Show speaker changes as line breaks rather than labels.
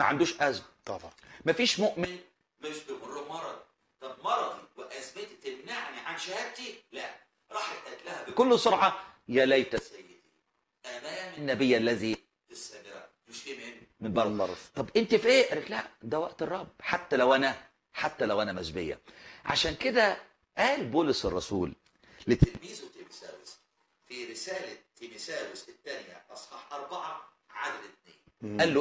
عندوش ازمه.
طبعا.
مفيش مؤمن مش بيمر مرض. طب مرضي وازمتي تمنعني عن شهادتي؟ لا. راحت قالت لها بكل سرعه: يا ليت سيدي امام النبي الذي في السامره يشفي من مرض. طب انت في ايه؟ قالت: لا، ده وقت الرب، حتى لو انا مسبيه. عشان كده قال بولس الرسول لتلميذه تيموثاوس في رساله تيموثاوس الثانيه اصحاح 4 عدد 2، قال له